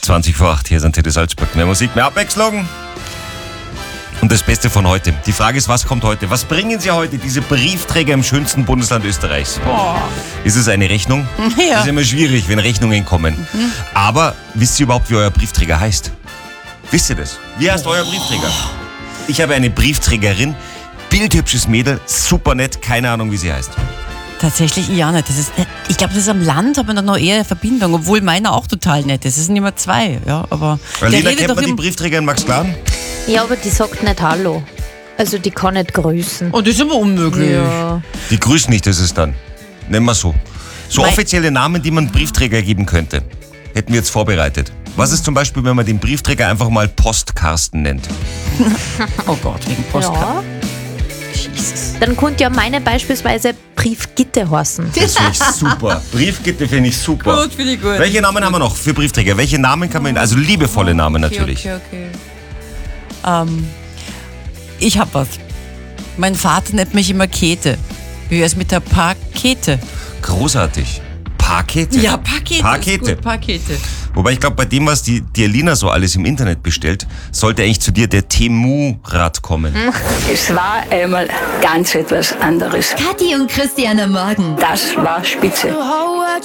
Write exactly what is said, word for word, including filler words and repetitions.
zwanzig vor acht, hier ist Antenne Salzburg. Mehr Musik, mehr Abwechslung. Und das Beste von heute. Die Frage ist, was kommt heute? Was bringen Sie heute, diese Briefträger im schönsten Bundesland Österreichs? Oh. Ist es eine Rechnung? Ja. Das ist immer schwierig, wenn Rechnungen kommen. Mhm. Aber wisst ihr überhaupt, wie euer Briefträger heißt? Wisst ihr das? Wie heißt euer Briefträger? Ich habe eine Briefträgerin, bildhübsches Mädel, super nett, keine Ahnung, wie sie heißt. Tatsächlich ja nicht. Das ist, ich glaube, das ist am Land, hat man dann noch eher eine Verbindung, obwohl meiner auch total nett ist. Es sind immer zwei, ja, aber... Alina, kennt man die Briefträgerin Max Kladen? Ja, aber die sagt nicht Hallo. Also die kann nicht grüßen. Oh, das ist immer unmöglich. Ja. Die grüßen nicht, das ist dann. Nennen wir so. So Mein- offizielle Namen, die man Briefträger geben könnte. Hätten wir jetzt vorbereitet. Was ist zum Beispiel, wenn man den Briefträger einfach mal Postkarsten nennt? Oh Gott, wegen Postkarte. Ja. Jesus. Dann könnte ja meine beispielsweise Briefgitte heißen. Das finde ich super. Briefgitte finde ich super. Gut, finde ich gut. Welche Namen haben wir noch für Briefträger? Welche Namen kann man, also liebevolle Namen natürlich. Okay, okay, okay. Ähm, ich hab was. Mein Vater nennt mich immer Käthe. Wie wär's mit der Pakete? Großartig. Pakete? Ja, Pakete. Pakete. Ist gut, Pakete. Wobei ich glaube, bei dem, was die, die Alina so alles im Internet bestellt, sollte eigentlich zu dir der Temu-Rat kommen. Es war einmal ganz etwas anderes. Kathi und Christian am Morgen. Das war spitze.